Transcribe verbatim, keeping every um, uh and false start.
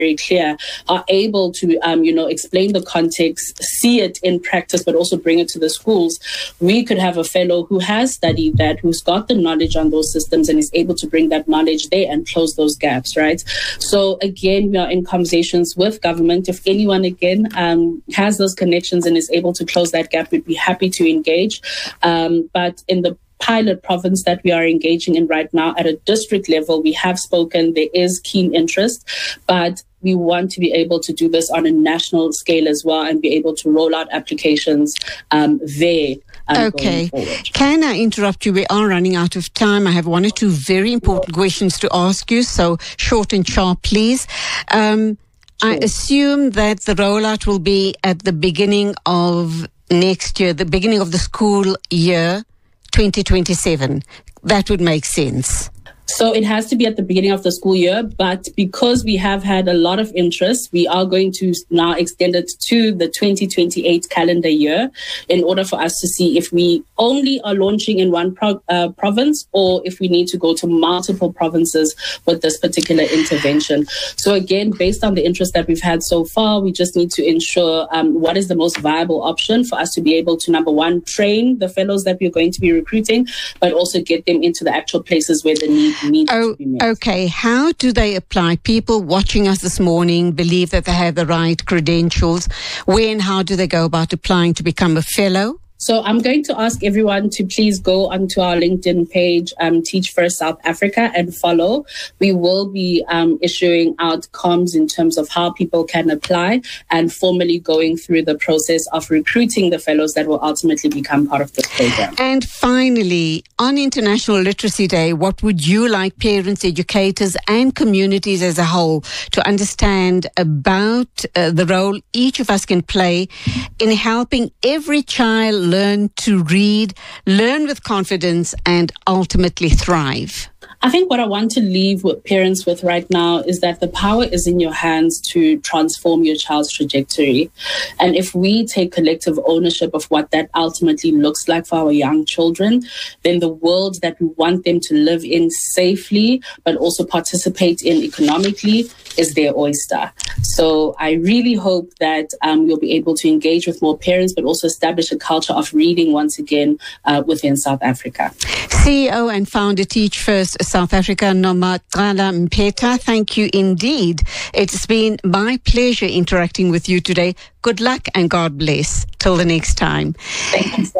very clear, are able to, um, you know, explain the context, see it in practice, but also bring it to the schools, we could have a fellow who has studied that, who's got the knowledge on those systems and is able to bring that knowledge there and close those gaps, right? So again, we are in conversations with government. If anyone, again, um, has those connections and is able to close that gap, we'd be happy to engage. Um, but in the pilot province that we are engaging in right now at a district level, we have spoken, there is keen interest, but we want to be able to do this on a national scale as well and be able to roll out applications um, there. Um, okay. Can I interrupt you? We are running out of time. I have one or two very important questions to ask you, so short and sharp, please. Um, I assume that the rollout will be at the beginning of next year, the beginning of the school year, twenty twenty-seven. That would make sense. So it has to be at the beginning of the school year, but because we have had a lot of interest, we are going to now extend it to the twenty twenty-eight calendar year in order for us to see if we only are launching in one pro- uh, province or if we need to go to multiple provinces with this particular intervention. So again, based on the interest that we've had so far, we just need to ensure um, what is the most viable option for us to be able to, number one, train the fellows that we're going to be recruiting, but also get them into the actual places where the need Oh, okay. How do they apply? People watching us this morning believe that they have the right credentials. Where and how do they go about applying to become a fellow? So I'm going to ask everyone to please go onto our LinkedIn page, um, Teach First South Africa, and follow. We will be um, issuing out comms in terms of how people can apply and formally going through the process of recruiting the fellows that will ultimately become part of this program. And finally, on International Literacy Day, what would you like parents, educators, and communities as a whole to understand about uh, the role each of us can play in helping every child learn to read, learn with confidence, and ultimately thrive? I think what I want to leave with parents with right now is that the power is in your hands to transform your child's trajectory. And if we take collective ownership of what that ultimately looks like for our young children, then the world that we want them to live in safely, but also participate in economically, is their oyster. So I really hope that um, you'll be able to engage with more parents, but also establish a culture of reading once again uh, within South Africa. C E O and founder, Teach First South Africa, Nomagala Mpheta, thank you indeed. It's been my pleasure interacting with you today. Good luck and God bless. Till the next time. Thank you.